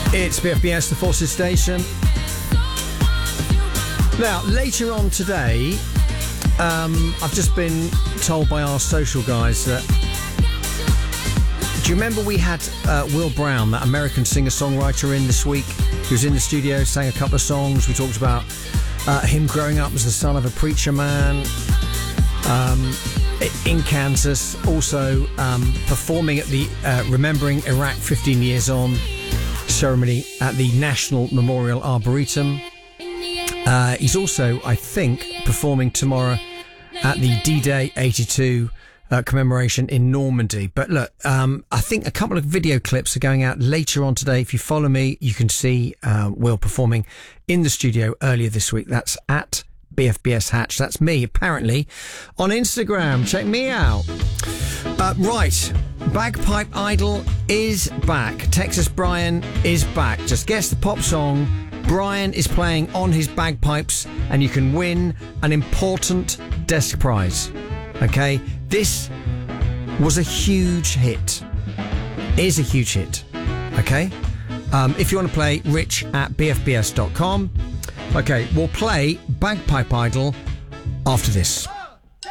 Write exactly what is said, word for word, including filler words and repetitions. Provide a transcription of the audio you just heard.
It's B F B S, the Forces Station. Now, later on today, um, I've just been told by our social guys that... Do you remember we had uh, Will Brown, that American singer-songwriter, in this week? He was in the studio, sang a couple of songs. We talked about uh, him growing up as the son of a preacher man um, in Kansas. Also um, performing at the uh, Remembering Iraq fifteen years on ceremony at the National Memorial Arboretum. Uh, he's also, I think, performing tomorrow at the D-Day eighty-two uh, commemoration in Normandy. But look, um, I think a couple of video clips are going out later on today. If you follow me, you can see uh, Will performing in the studio earlier this week. That's at B F B S Hatch. That's me, apparently, on Instagram. Check me out. Uh, right. Bagpipe Idol is back. Texas Brian is back. Just guess the pop song Brian is playing on his bagpipes, and you can win an important desk prize. Okay? This was a huge hit. Is a huge hit. Okay? Um, if you want to play, rich at b f b s dot com. Okay, we'll play Bagpipe Idol after this.